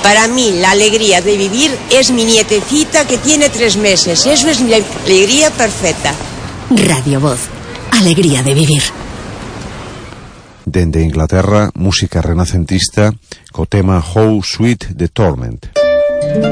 Para mí, la alegría de vivir es mi nietecita que tiene 3 meses. Eso es mi alegría perfecta. Radio Voz. Alegría de vivir. Dende Inglaterra, música renacentista co tema How Sweet the Torment.